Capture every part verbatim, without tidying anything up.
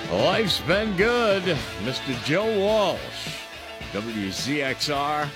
Life's been good. Mister Joe Walsh, W Z X R.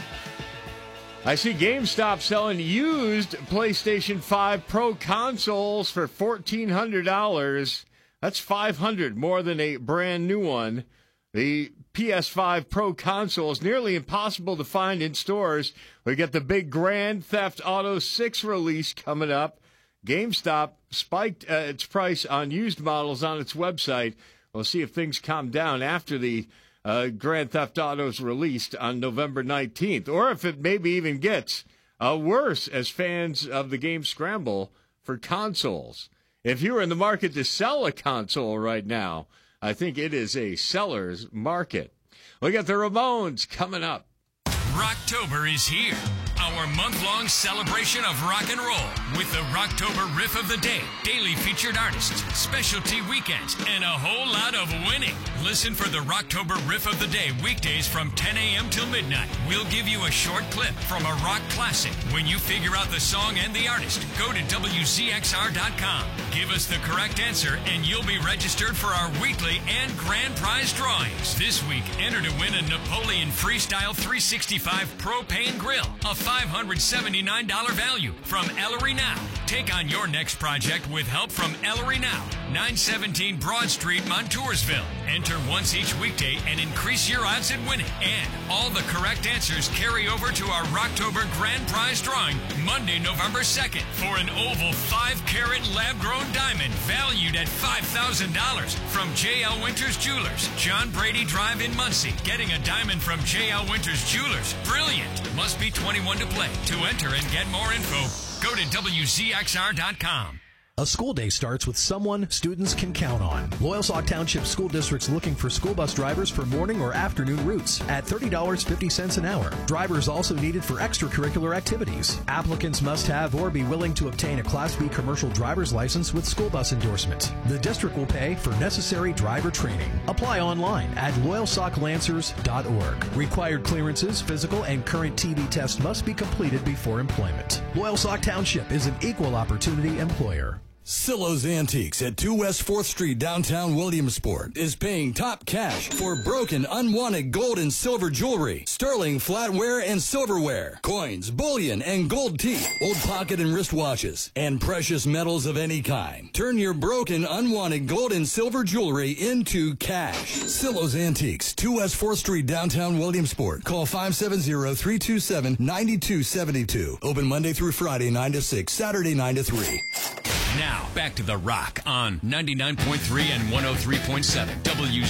I see GameStop selling used PlayStation five Pro consoles for fourteen hundred dollars. That's five hundred dollars more than a brand new one. The P S five Pro console is nearly impossible to find in stores. We got the big Grand Theft Auto six release coming up. GameStop spiked uh, its price on used models on its website. We'll see if things calm down after the uh, Grand Theft Auto is released on November nineteenth, or if it maybe even gets uh, worse as fans of the game scramble for consoles. If you're in the market to sell a console right now, I think it is a seller's market. We got the Ramones coming up. Rocktober is here. Our month-long celebration of rock and roll with the Rocktober Riff of the Day, daily featured artists, specialty weekends, and a whole lot of winning. Listen for the Rocktober Riff of the Day weekdays from ten a.m. till midnight. We'll give you a short clip from a rock classic. When you figure out the song and the artist, go to W Z X R dot com. Give us the correct answer and you'll be registered for our weekly and grand prize drawings. This week, enter to win a Napoleon Freestyle three sixty-five Propane Grill, a five hundred seventy-nine dollars value from Ellery Now. Take on your next project with help from Ellery Now, nine seventeen Broad Street, Montoursville. Enter once each weekday and increase your odds at winning. And all the correct answers carry over to our Rocktober Grand Prize drawing Monday, November second for an oval five carat lab-grown diamond valued at five thousand dollars from J L Winters Jewelers, John Brady Drive in Muncie. Getting a diamond from J L Winters Jewelers. Brilliant. Must be twenty-one to play. To enter and get more info, go to W Z X R dot com. A school day starts with someone students can count on. Loyalsock Township School District's looking for school bus drivers for morning or afternoon routes at thirty dollars and fifty cents an hour. Drivers also needed for extracurricular activities. Applicants must have or be willing to obtain a Class B commercial driver's license with school bus endorsement. The district will pay for necessary driver training. Apply online at loyalsock lancers dot org. Required clearances, physical, and current T V tests must be completed before employment. Loyalsock Township is an equal opportunity employer. Silo's Antiques at two West fourth Street, downtown Williamsport, is paying top cash for broken, unwanted gold and silver jewelry, sterling flatware and silverware, coins, bullion, and gold teeth, old pocket and wristwatches, and precious metals of any kind. Turn your broken, unwanted gold and silver jewelry into cash. Silo's Antiques, two West fourth Street, downtown Williamsport. Call five seven zero, three two seven, nine two seven two. Open Monday through Friday, nine to six, Saturday, nine to three. Now, back to The Rock on ninety-nine point three and one oh three point seven W